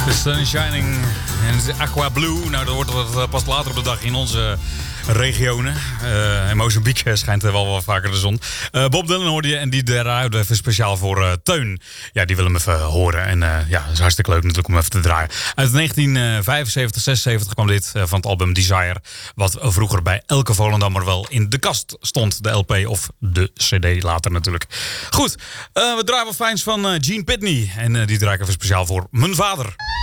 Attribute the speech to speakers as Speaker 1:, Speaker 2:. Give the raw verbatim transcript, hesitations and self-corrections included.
Speaker 1: The Sun is Shining en Aqua Blue. Nou, dat wordt wat pas later op de dag in onze regionen. Uh, in Mozambique schijnt er wel wat vaker de zon. Uh, Bob Dylan hoorde je en die eruit even speciaal voor uh, Teun. Ja, die wil hem even horen. En uh, ja, dat is hartstikke leuk natuurlijk om even te draaien. Uit negentien vijfenzeventig, zesenzeventig kwam dit uh, van het album Desire. Wat vroeger bij elke Volendammer wel in de kast stond. De L P of de C D later natuurlijk. Goed, uh, we draaien wat fijns van uh, Gene Pitney. En uh, die draai ik even speciaal voor mijn vader.